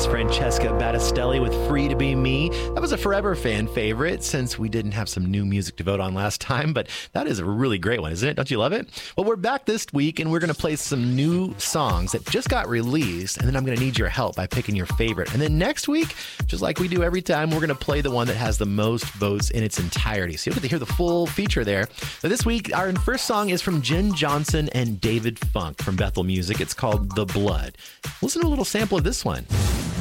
That's Francesca Battistelli with Free to Be Me. That was a forever fan favorite since we didn't have some new music to vote on last time, but that is a really great one, isn't it? Don't you love it? Well, we're back this week and we're going to play some new songs that just got released, and then I'm going to need your help by picking your favorite. And then next week, just like we do every time, we're going to play the one that has the most votes in its entirety. So you'll get to hear the full feature there. So this week, our first song is from Jen Johnson and David Funk from Bethel Music. It's called The Blood. Listen to a little sample of this one.